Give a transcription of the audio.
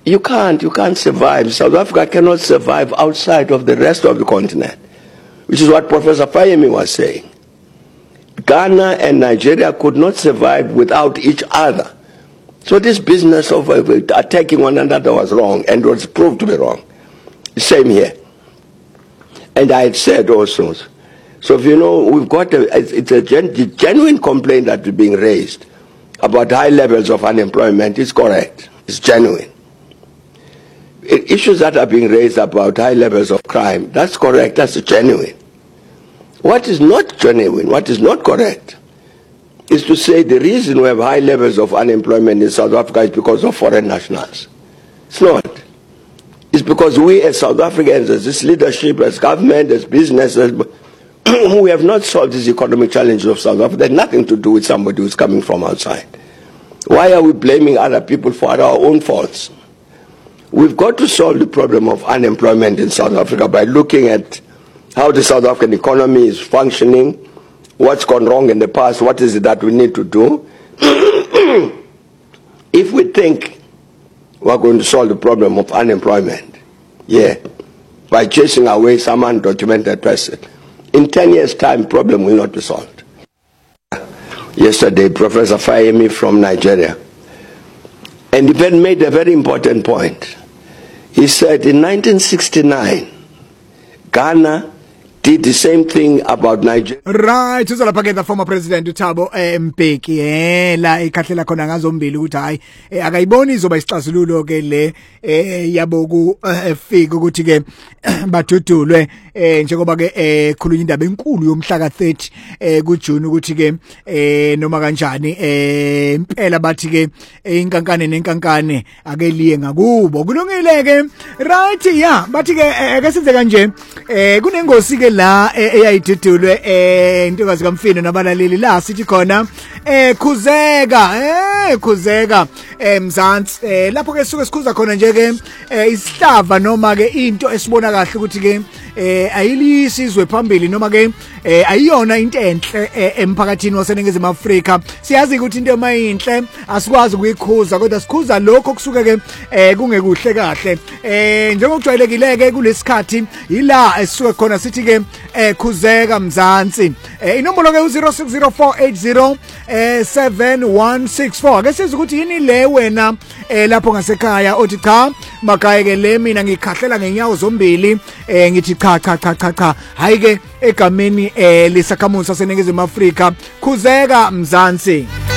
You can't survive. South Africa cannot survive outside of the rest of the continent, which is what Professor Fayemi was saying. Ghana and Nigeria could not survive without each other. So this business of attacking one another was wrong, and was proved to be wrong. Same here. And I had said also, so if you know, we've got it's a genuine complaint that is being raised about high levels of unemployment. Is correct. It's genuine. Issues that are being raised about high levels of crime, that's correct. That's genuine. What is not genuine, what is not correct, is to say the reason we have high levels of unemployment in South Africa is because of foreign nationals. It's not. It's because we as South Africans, as this leadership, as government, as businesses, we have not solved these economic challenges of South Africa. They have nothing to do with somebody who's coming from outside. Why are we blaming other people for our own faults? We've got to solve the problem of unemployment in South Africa by looking at how the South African economy is functioning, what's gone wrong in the past, what is it that we need to do. If we think we're going to solve the problem of unemployment, by chasing away some undocumented person, in 10 years' time, problem will not be solved. Yesterday, Professor Fayemi from Nigeria, and he then made a very important point. He said in 1969, Ghana did the same thing about Nigeria. Right, uzolapha the former president uThabo Mbeki la ikhahlela khona ngazombili ukuthi hayi akayiboni izoba isixazululo ke le yaboku fika ukuthi ke badudulwe njengoba ke khulunywa indaba enkulu yomhla ka30 kuJune ukuthi ke noma kanjani impela bathi ke inkankane nenkankane akeliye ngakubo kulungile ke right bathi ke senze kanje kunengosi ke la eyayidudulwe intokazi kaMfino nabalaleli la sithi khona khuzeka Mzansi lapho ke suke sikhuza khona nje ke isihlava noma ke into esibona kahle ukuthi ke ayilisizwe phambili noma ke ayiyona into enhle emphakathini waseNingizimu Afrika. Siyazi ukuthi into emayinhle asikwazi ukuyikhuza kodwa sikhuza lokho kusuke ke kungekuhle kahle njengokujwayelekile ke kulesikhathi ila esisuke khona sithi ke khuzeka Mzansi. Inombolo ke u0604807164 ake siza ukuthi yini le wena lapho ngasekhaya othi cha makaye ke le mina ngikhahlela ngenyawo zombili ngithi cha hayi ke egameni lesakhamuzi saseNingizimu Afrika khuzeka Mzansi.